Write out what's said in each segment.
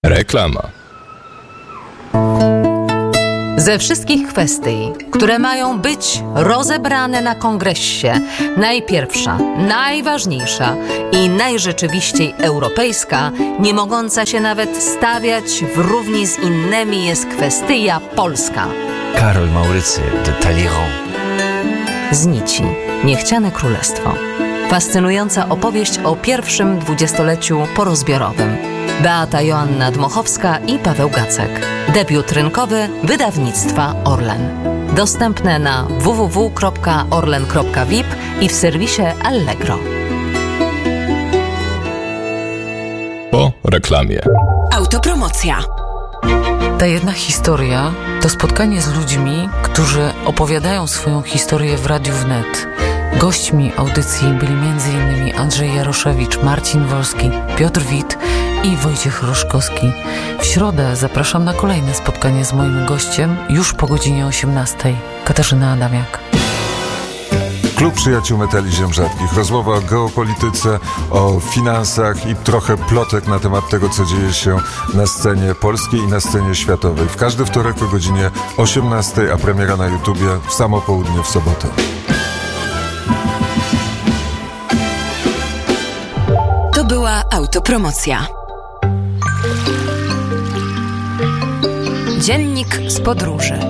Reklama. Ze wszystkich kwestii, które mają być rozebrane na kongresie, najpierwsza, najważniejsza i najrzeczywiściej europejska, nie mogąca się nawet stawiać w równi z innymi, jest kwestia polska. Karol Maurycy de Talleyrand. Z nici niechciane królestwo. Fascynująca opowieść o pierwszym dwudziestoleciu porozbiorowym. Beata Joanna Dmochowska i Paweł Gacek. Debiut rynkowy wydawnictwa Orlen. Dostępne na www.orlen.vip i w serwisie Allegro. Po reklamie. Autopromocja. Ta jedna historia to spotkanie z ludźmi, którzy opowiadają swoją historię w Radiu Wnet. Gośćmi audycji byli m.in. Andrzej Jaroszewicz, Marcin Wolski, Piotr Wit i Wojciech Roszkowski. W środę zapraszam na kolejne spotkanie z moim gościem już po godzinie 18:00. Katarzyna Adamiak. Klub Przyjaciół Metali Ziem Rzadkich. Rozmowa o geopolityce, o finansach i trochę plotek na temat tego, co dzieje się na scenie polskiej i na scenie światowej. W każdy wtorek o godzinie 18:00, a premiera na YouTubie w samo południe w sobotę. To była autopromocja. Dziennik z podróży.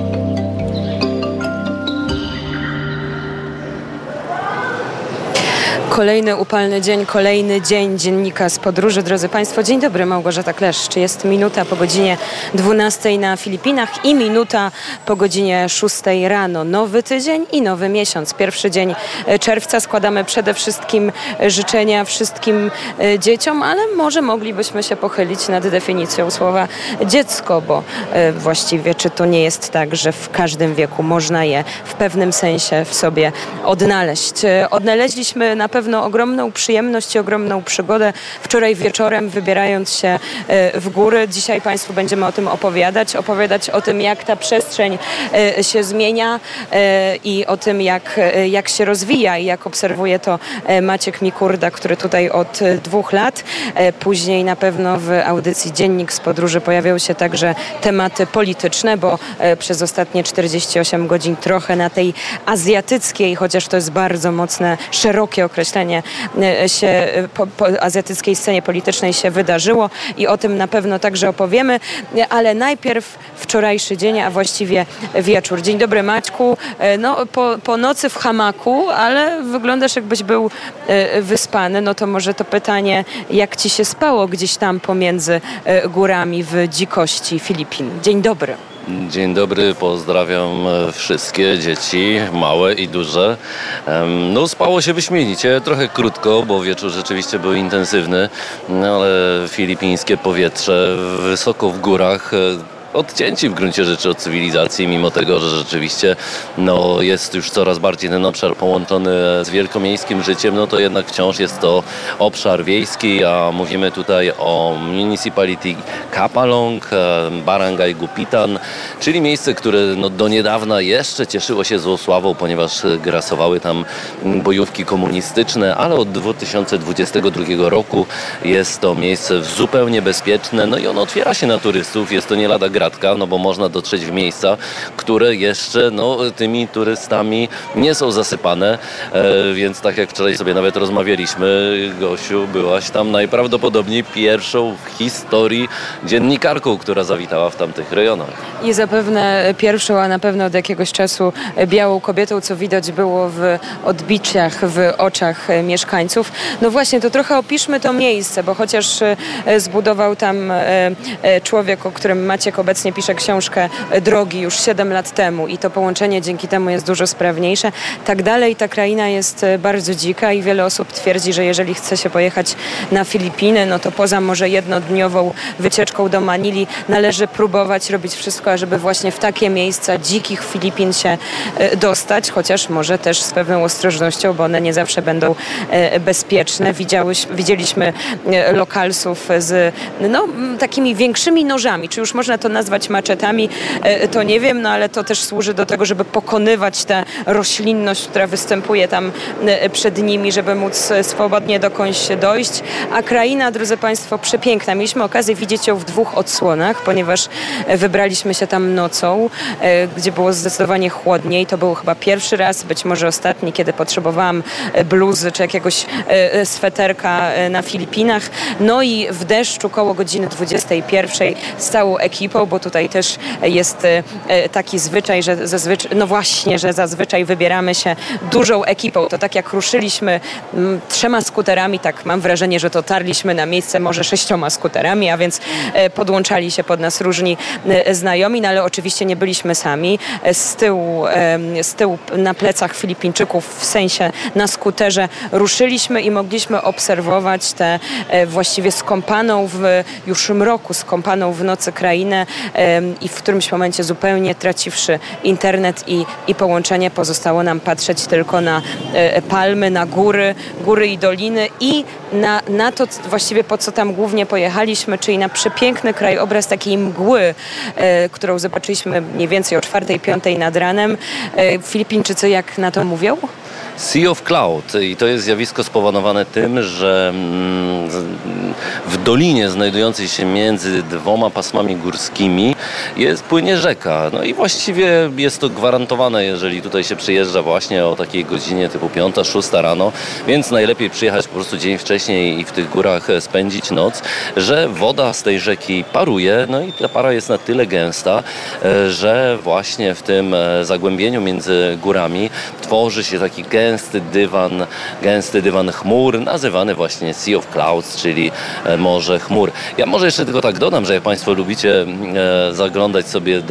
Kolejny upalny dzień, kolejny dzień dziennika z podróży. Drodzy Państwo, dzień dobry, Małgorzata Kleszcz. Jest minuta po godzinie 12:00 na Filipinach i minuta po godzinie 6:00 rano. Nowy tydzień i nowy miesiąc. Pierwszy dzień czerwca. Składamy przede wszystkim życzenia wszystkim dzieciom, ale może moglibyśmy się pochylić nad definicją słowa dziecko, bo właściwie czy to nie jest tak, że w każdym wieku można je w pewnym sensie w sobie odnaleźć. Odnaleźliśmy na pewno ogromną przyjemność i ogromną przygodę wczoraj wieczorem, wybierając się w góry. Dzisiaj Państwu będziemy o tym opowiadać o tym, jak ta przestrzeń się zmienia i o tym, jak się rozwija i jak obserwuje to Maciek Mikurda, który tutaj od 2 lat. Później na pewno w audycji Dziennik z podróży pojawiają się także tematy polityczne, bo przez ostatnie 48 godzin trochę na tej azjatyckiej, chociaż to jest bardzo mocne, szerokie określenie, się po azjatyckiej scenie politycznej się wydarzyło i o tym na pewno także opowiemy, ale najpierw wczorajszy dzień, a właściwie wieczór. Dzień dobry, Maćku. No, po nocy w hamaku, ale wyglądasz, jakbyś był wyspany. No to może to pytanie, jak ci się spało gdzieś tam pomiędzy górami w dzikości Filipin? Dzień dobry. Dzień dobry, pozdrawiam wszystkie dzieci, małe i duże. No spało się wyśmienicie, trochę krótko, bo wieczór rzeczywiście był intensywny, ale filipińskie powietrze wysoko w górach, odcięci w gruncie rzeczy od cywilizacji, mimo tego, że rzeczywiście jest już coraz bardziej ten obszar połączony z wielkomiejskim życiem, no to jednak wciąż jest to obszar wiejski, a mówimy tutaj o Municipality Kapalong, Barangay Gupitan, czyli miejsce, które do niedawna jeszcze cieszyło się złą sławą, ponieważ grasowały tam bojówki komunistyczne, ale od 2022 roku jest to miejsce zupełnie bezpieczne, no i ono otwiera się na turystów, jest to nie lada gratka, bo można dotrzeć w miejsca, które jeszcze tymi turystami nie są zasypane, więc tak jak wczoraj sobie nawet rozmawialiśmy, Gosiu, byłaś tam najprawdopodobniej pierwszą w historii dziennikarką, która zawitała w tamtych rejonach. I zapewne pierwszą, a na pewno od jakiegoś czasu białą kobietą, co widać było w odbiciach, w oczach mieszkańców. No właśnie, to trochę opiszmy to miejsce, bo chociaż zbudował tam człowiek, o którym Maciek obecnie pisze książkę Drogi już 7 lat temu i to połączenie dzięki temu jest dużo sprawniejsze. Tak dalej, ta kraina jest bardzo dzika i wiele osób twierdzi, że jeżeli chce się pojechać na Filipiny, no to poza może jednodniową wycieczką do Manili należy próbować robić wszystko, ażeby właśnie w takie miejsca dzikich Filipin się dostać, chociaż może też z pewną ostrożnością, bo one nie zawsze będą bezpieczne. Widzieliśmy lokalsów z takimi większymi nożami, czy już można to nazwać maczetami, to nie wiem, no ale to też służy do tego, żeby pokonywać tę roślinność, która występuje tam przed nimi, żeby móc swobodnie dokądś dojść. A kraina, drodzy Państwo, przepiękna. Mieliśmy okazję widzieć ją w 2 odsłonach, ponieważ wybraliśmy się tam nocą, gdzie było zdecydowanie chłodniej. To był chyba pierwszy raz, być może ostatni, kiedy potrzebowałam bluzy czy jakiegoś sweterka na Filipinach. No i w deszczu koło godziny 21 z całą ekipą, bo tutaj też jest taki zwyczaj, że zazwyczaj wybieramy się dużą ekipą. To tak jak ruszyliśmy 3 skuterami, tak mam wrażenie, że dotarliśmy na miejsce może 6 skuterami, a więc podłączali się pod nas różni znajomi, no ale oczywiście nie byliśmy sami. Z tyłu na plecach Filipińczyków, w sensie na skuterze ruszyliśmy i mogliśmy obserwować tę właściwie skąpaną w już mroku, skąpaną w nocy krainę i w którymś momencie zupełnie traciwszy internet i połączenie, pozostało nam patrzeć tylko na palmy, na góry i doliny i na to właściwie po co tam głównie pojechaliśmy, czyli na przepiękny krajobraz takiej mgły, którą zobaczyliśmy mniej więcej o 4-5 nad ranem. Filipińczycy jak na to mówią? Sea of Cloud i to jest zjawisko spowodowane tym, że w dolinie znajdującej się między 2 pasmami górskimi płynie rzeka. No i właściwie jest to gwarantowane, jeżeli tutaj się przyjeżdża właśnie o takiej godzinie typu 5-6 rano, więc najlepiej przyjechać po prostu dzień wcześniej i w tych górach spędzić noc, że woda z tej rzeki paruje, no i ta para jest na tyle gęsta, że właśnie w tym zagłębieniu między górami tworzy się taki gęsty dywan chmur, nazywany właśnie Sea of Clouds, czyli Morze Chmur. Ja może jeszcze tylko tak dodam, że jak Państwo lubicie zaglądać sobie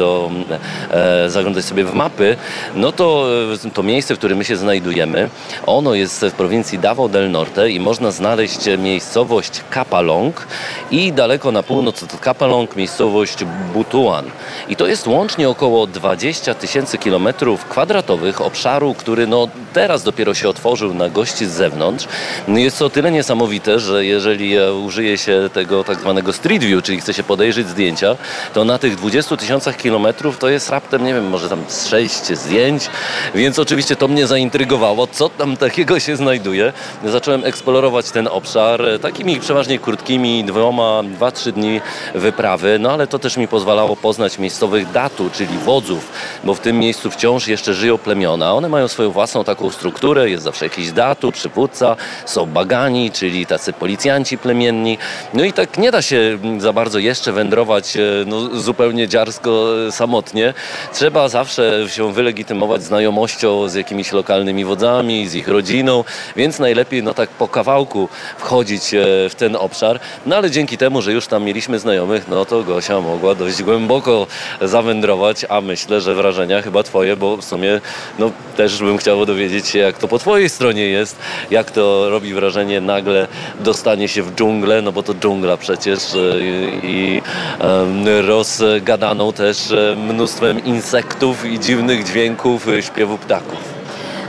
w mapy, no to miejsce, w którym my się znajdujemy, ono jest w prowincji Davao del Norte i można znaleźć miejscowość Kapalong i daleko na północ od Kapalong miejscowość Butuan. I to jest łącznie około 20 000 kilometrów kwadratowych obszaru, który teraz dopiero się otworzył na gości z zewnątrz. Jest to o tyle niesamowite, że jeżeli użyje się tego tak zwanego Street View, czyli chce się podejrzeć zdjęcia, to na tych 20 000 kilometrów to jest raptem, nie wiem, może tam z 6 zdjęć, więc oczywiście to mnie zaintrygowało, co tam takiego się znajduje. Zacząłem eksplorować ten obszar takimi przeważnie krótkimi 2-3 dni wyprawy, no ale to też mi pozwalało poznać miejscowych datu, czyli wodzów, bo w tym miejscu wciąż jeszcze żyją plemiona. One mają swoją własną taką strukturę, jest zawsze jakiś datu, przywódca, są bagani, czyli tacy policjanci plemienni. No i tak nie da się za bardzo jeszcze wędrować zupełnie dziarsko, samotnie. Trzeba zawsze się wylegitymować znajomością z jakimiś lokalnymi wodzami, z ich rodziną, więc najlepiej tak po kawałku wchodzić w ten obszar. No ale dzięki temu, że już tam mieliśmy znajomych, no to Gosia mogła dość głęboko zawędrować, a myślę, że wrażenia chyba twoje, bo w sumie też bym chciał dowiedzieć się, jak to po twojej stronie jest, jak to robi wrażenie nagle dostanie się w dżunglę, no bo to dżungla przecież i rozgadaną też mnóstwem insektów i dziwnych dźwięków śpiewu ptaków.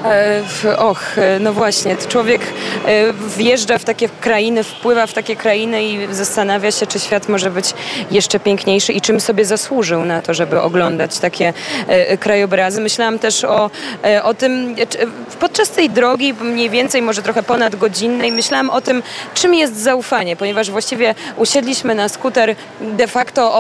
No właśnie, człowiek wjeżdża w takie krainy, wpływa w takie krainy i zastanawia się, czy świat może być jeszcze piękniejszy i czym sobie zasłużył na to, żeby oglądać takie krajobrazy. Myślałam też o tym, podczas tej drogi, mniej więcej może trochę ponad godzinnej, myślałam o tym, czym jest zaufanie, ponieważ właściwie usiedliśmy na skuter de facto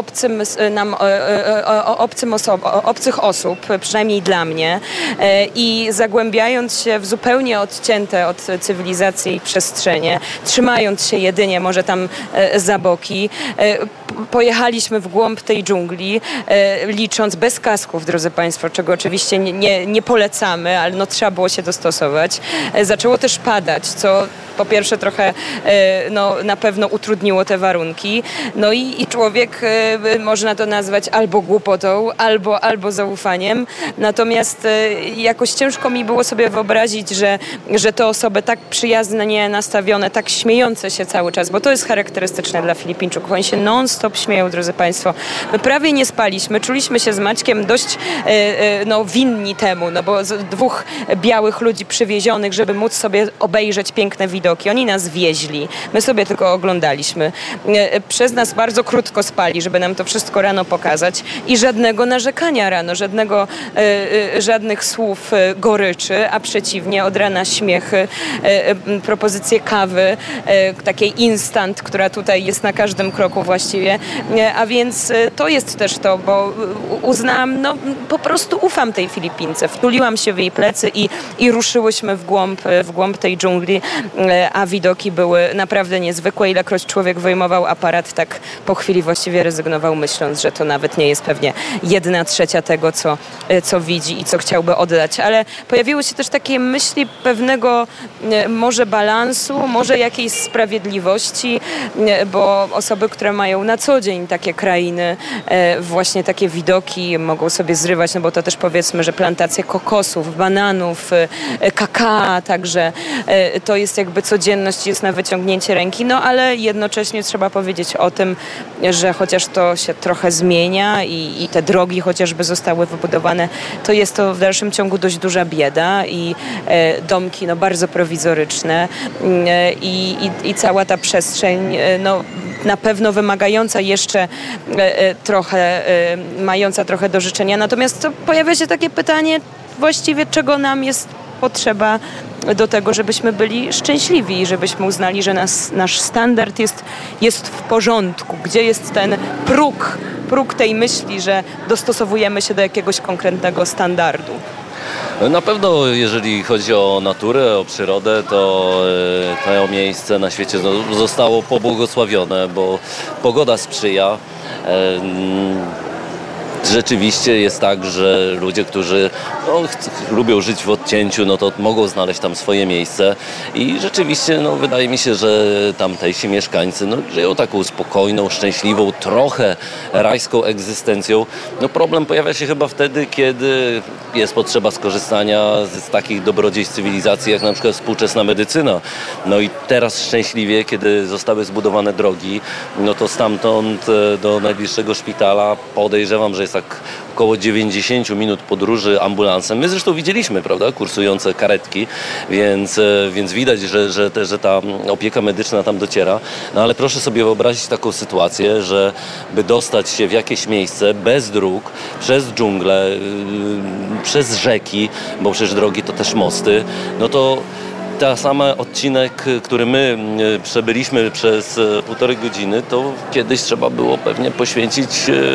obcych osób, przynajmniej dla mnie, i zagłębiając się w zupełnie odcięte od cywilizacji przestrzenie, trzymając się jedynie może tam za boki, pojechaliśmy w głąb tej dżungli, licząc bez kasków, drodzy Państwo, czego oczywiście nie polecamy, ale trzeba było się dostosować. Zaczęło też padać, co po pierwsze trochę na pewno utrudniło te warunki. No i człowiek można to nazwać albo głupotą, albo zaufaniem. Natomiast jakoś ciężko mi było sobie wyobrazić, że te osoby tak przyjaznie nastawione, tak śmiejące się cały czas, bo to jest charakterystyczne dla Filipińczyków. Oni się non-stop śmieją, drodzy Państwo. My prawie nie spaliśmy, czuliśmy się z Maćkiem dość winni temu, bo 2 białych ludzi przywiezionych, żeby móc sobie obejrzeć piękne widoki. widoki. Oni nas wieźli. My sobie tylko oglądaliśmy. Przez nas bardzo krótko spali, żeby nam to wszystko rano pokazać. I żadnego narzekania rano, żadnych słów goryczy, a przeciwnie, od rana śmiechy, propozycje kawy, takiej instant, która tutaj jest na każdym kroku właściwie. A więc to jest też to, bo uznałam, po prostu ufam tej Filipince. Wtuliłam się w jej plecy i ruszyłyśmy w głąb tej dżungli, a widoki były naprawdę niezwykłe. Ilekroć człowiek wyjmował aparat, tak po chwili właściwie rezygnował, myśląc, że to nawet nie jest pewnie 1/3 tego, co widzi i co chciałby oddać. Ale pojawiły się też takie myśli pewnego może balansu, może jakiejś sprawiedliwości, bo osoby, które mają na co dzień takie krainy, właśnie takie widoki, mogą sobie zrywać, bo to też powiedzmy, że plantacje kokosów, bananów, kakao, także to jest jakby codzienność, jest na wyciągnięcie ręki, ale jednocześnie trzeba powiedzieć o tym, że chociaż to się trochę zmienia i te drogi chociażby zostały wybudowane, to jest to w dalszym ciągu dość duża bieda i domki bardzo prowizoryczne i cała ta przestrzeń na pewno wymagająca jeszcze trochę, mająca trochę do życzenia. Natomiast pojawia się takie pytanie właściwie, czego nam jest potrzeba do tego, żebyśmy byli szczęśliwi i żebyśmy uznali, że nasz standard jest w porządku. Gdzie jest ten próg tej myśli, że dostosowujemy się do jakiegoś konkretnego standardu? Na pewno, jeżeli chodzi o naturę, o przyrodę, to miejsce na świecie zostało pobłogosławione, bo pogoda sprzyja. Rzeczywiście jest tak, że ludzie, którzy lubią żyć w odcięciu, to mogą znaleźć tam swoje miejsce i rzeczywiście wydaje mi się, że tamtejsi mieszkańcy żyją taką spokojną, szczęśliwą, trochę rajską egzystencją. Problem pojawia się chyba wtedy, kiedy jest potrzeba skorzystania z takich dobrodziejstw cywilizacji, jak na przykład współczesna medycyna. I teraz szczęśliwie, kiedy zostały zbudowane drogi, to stamtąd do najbliższego szpitala podejrzewam, że jest tak około 90 minut podróży ambulansem. My zresztą widzieliśmy, prawda, kursujące karetki, więc widać, że ta opieka medyczna tam dociera. Ale proszę sobie wyobrazić taką sytuację, że by dostać się w jakieś miejsce bez dróg, przez dżunglę, przez rzeki, bo przecież drogi to też mosty, to ta sama odcinek, który my przebyliśmy przez 1,5 godziny, to kiedyś trzeba było pewnie poświęcić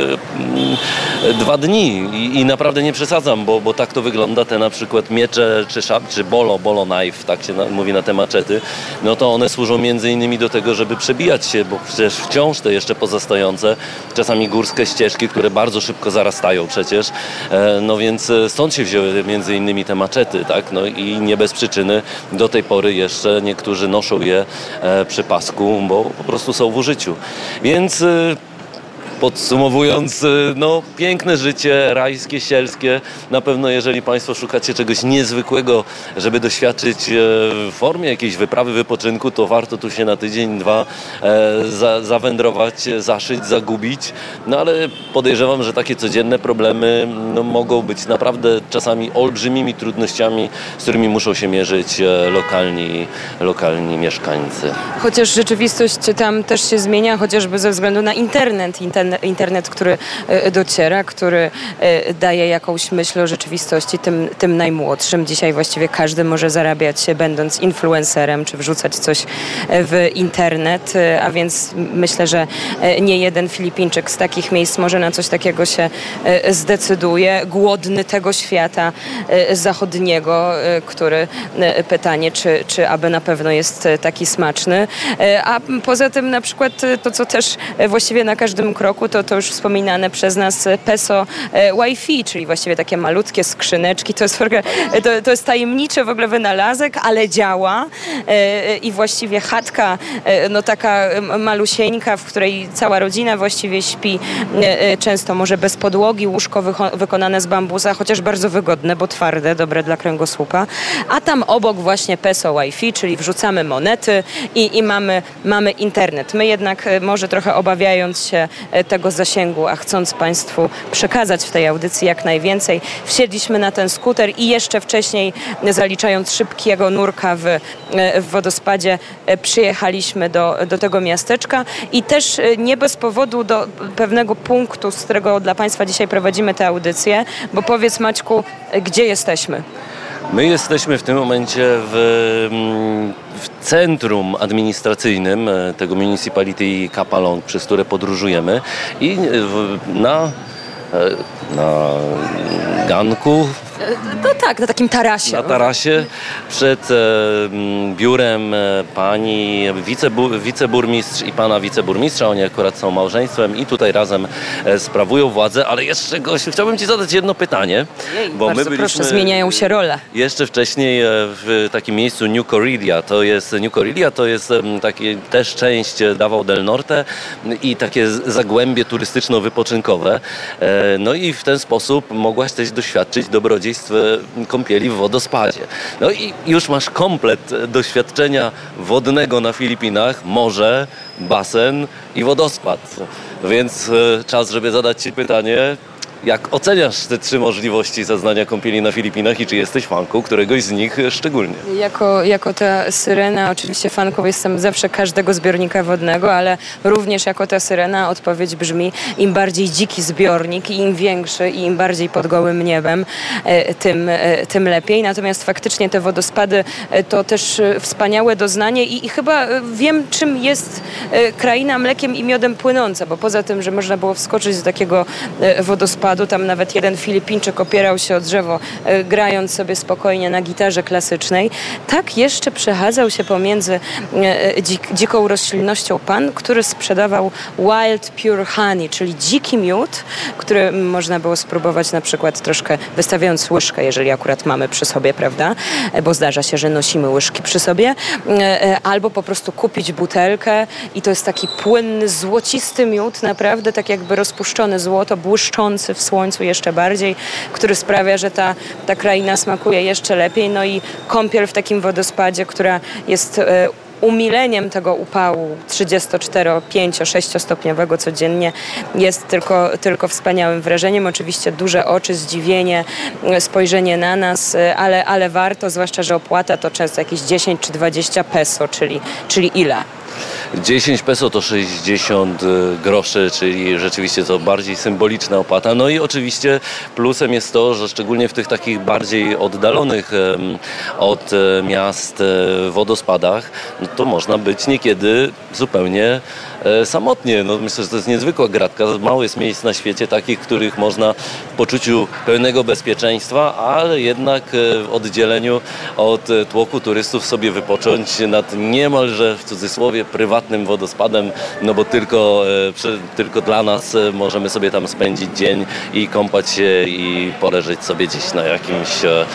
2 dni i naprawdę nie przesadzam, bo tak to wygląda. Te na przykład miecze czy bolo knife, tak się mówi na te maczety, to one służą między innymi do tego, żeby przebijać się, bo przecież wciąż te jeszcze pozostające, czasami górskie ścieżki, które bardzo szybko zarastają przecież, więc stąd się wzięły między innymi te maczety, tak, i nie bez przyczyny do tej pory jeszcze niektórzy noszą je przy pasku, bo po prostu są w użyciu. Więc podsumowując, piękne życie, rajskie, sielskie. Na pewno jeżeli Państwo szukacie czegoś niezwykłego, żeby doświadczyć w formie jakiejś wyprawy, wypoczynku, to warto tu się na tydzień, 2 zawędrować, zaszyć, zagubić. Ale podejrzewam, że takie codzienne problemy mogą być naprawdę czasami olbrzymimi trudnościami, z którymi muszą się mierzyć lokalni mieszkańcy. Chociaż rzeczywistość tam też się zmienia, chociażby ze względu na internet, który dociera, który daje jakąś myśl o rzeczywistości tym najmłodszym. Dzisiaj właściwie każdy może zarabiać się będąc influencerem, czy wrzucać coś w internet, a więc myślę, że nie jeden Filipińczyk z takich miejsc może na coś takiego się zdecyduje. Głodny tego świata zachodniego, który pytanie, czy aby na pewno jest taki smaczny. A poza tym na przykład to, co też właściwie na każdym kroku, to już wspominane przez nas peso Wi-Fi, czyli właściwie takie malutkie skrzyneczki. To jest tajemniczy w ogóle wynalazek, ale działa i właściwie chatka, taka malusieńka, w której cała rodzina właściwie śpi, często może bez podłogi, łóżko wykonane z bambusa, chociaż bardzo wygodne, bo twarde, dobre dla kręgosłupa. A tam obok właśnie peso Wi-Fi, czyli wrzucamy monety i mamy internet. My jednak może trochę obawiając się tego zasięgu, a chcąc Państwu przekazać w tej audycji jak najwięcej, wsiedliśmy na ten skuter i jeszcze wcześniej, zaliczając szybkiego nurka w wodospadzie, przyjechaliśmy do tego miasteczka i też nie bez powodu do pewnego punktu, z którego dla Państwa dzisiaj prowadzimy tę audycję, bo powiedz, Maćku, gdzie jesteśmy? My jesteśmy w tym momencie w centrum administracyjnym tego Municipality Kapalong, przez które podróżujemy i na ganku. No tak, na takim tarasie. Na tarasie przed biurem pani wiceburmistrz i pana wiceburmistrza. Oni akurat są małżeństwem i tutaj razem sprawują władzę. Ale jeszcze, Gosiu, chciałbym ci zadać jedno pytanie. Bo bardzo proszę, zmieniają się role. Jeszcze wcześniej w takim miejscu New Corellia. To jest taki też część Davao del Norte i takie zagłębie turystyczno-wypoczynkowe. No i w ten sposób mogłaś też doświadczyć dobrodziejstw kąpieli w wodospadzie. No i już masz komplet doświadczenia wodnego na Filipinach, morze, basen i wodospad. Więc czas, żeby zadać ci pytanie, jak oceniasz te 3 możliwości zaznania kąpieli na Filipinach i czy jesteś fanką któregoś z nich szczególnie? Jako ta syrena, oczywiście fanką jestem zawsze każdego zbiornika wodnego, ale również jako ta syrena odpowiedź brzmi: im bardziej dziki zbiornik, im większy i im bardziej pod gołym niebem, tym lepiej. Natomiast faktycznie te wodospady to też wspaniałe doznanie i chyba wiem, czym jest kraina mlekiem i miodem płynąca, bo poza tym, że można było wskoczyć do takiego wodospadu, tam nawet jeden Filipińczyk opierał się o drzewo, grając sobie spokojnie na gitarze klasycznej. Tak jeszcze przechadzał się pomiędzy dziką roślinnością pan, który sprzedawał wild pure honey, czyli dziki miód, który można było spróbować na przykład troszkę wystawiając łyżkę, jeżeli akurat mamy przy sobie, prawda? Bo zdarza się, że nosimy łyżki przy sobie. Albo po prostu kupić butelkę i to jest taki płynny, złocisty miód, naprawdę tak jakby rozpuszczone złoto, błyszczący w słońcu jeszcze bardziej, który sprawia, że ta kraina smakuje jeszcze lepiej. No i kąpiel w takim wodospadzie, która jest umileniem tego upału 34, 5, 6 stopniowego codziennie, jest tylko wspaniałym wrażeniem. Oczywiście duże oczy, zdziwienie, spojrzenie na nas, ale warto, zwłaszcza, że opłata to często jakieś 10 czy 20 peso, czyli ile? 10 peso to 60 groszy, czyli rzeczywiście to bardziej symboliczna opłata. No i oczywiście plusem jest to, że szczególnie w tych takich bardziej oddalonych od miast wodospadach, no to można być niekiedy zupełnie samotnie. No myślę, że to jest niezwykła gratka. Mało jest miejsc na świecie takich, w których można w poczuciu pełnego bezpieczeństwa, ale jednak w oddzieleniu od tłoku turystów sobie wypocząć nad niemalże, w cudzysłowie, prywatnym wodospadem, no bo tylko dla nas możemy sobie tam spędzić dzień i kąpać się i poleżeć sobie gdzieś na jakimś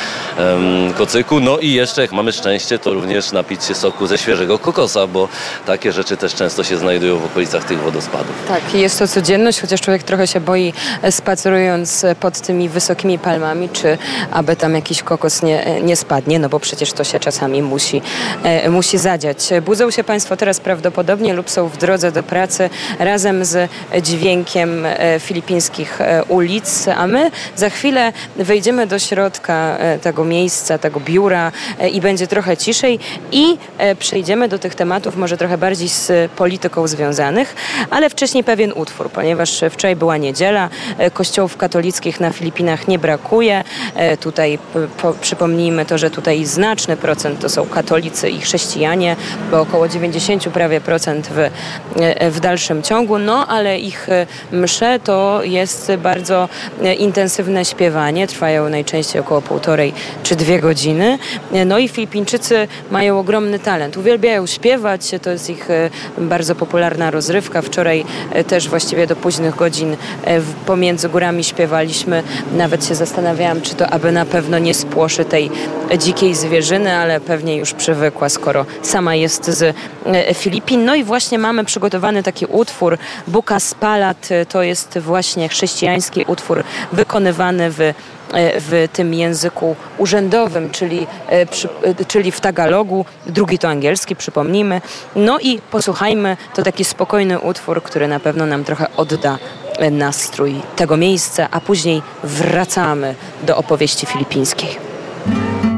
kocyku. No i jeszcze, jak mamy szczęście, to również napić się soku ze świeżego kokosa, bo takie rzeczy też często się znajdują w okolicach tych wodospadów. Tak, jest to codzienność, chociaż człowiek trochę się boi, spacerując pod tymi wysokimi palmami, czy aby tam jakiś kokos nie spadnie, no bo przecież to się czasami musi zadziać. Budzą się Państwo teraz prawdopodobnie lub są w drodze do pracy razem z dźwiękiem filipińskich ulic, a my za chwilę wejdziemy do środka tego miejsca, tego biura i będzie trochę ciszej i przejdziemy do tych tematów może trochę bardziej z polityką związanych, ale wcześniej pewien utwór, ponieważ wczoraj była niedziela, kościołów katolickich na Filipinach nie brakuje. Tutaj przypomnijmy to, że tutaj znaczny procent to są katolicy i chrześcijanie, bo około 90 prawie procent w dalszym ciągu, no ale ich msze to jest bardzo intensywne śpiewanie, trwają najczęściej około 1,5 czy 2 godziny. No i Filipińczycy mają ogromny talent, uwielbiają śpiewać, to jest ich bardzo popularna rozrywka. Wczoraj też właściwie do późnych godzin pomiędzy górami śpiewaliśmy. Nawet się zastanawiałam, czy to aby na pewno nie spłoszy tej dzikiej zwierzyny, ale pewnie już przywykła, skoro sama jest z Filipin. No i właśnie mamy przygotowany taki utwór Bukas Palat. To jest właśnie chrześcijański utwór wykonywany w w tym języku urzędowym, czyli w Tagalogu. Drugi to angielski, przypomnijmy. No i posłuchajmy, to taki spokojny utwór, który na pewno nam trochę odda nastrój tego miejsca, a później wracamy do opowieści filipińskiej.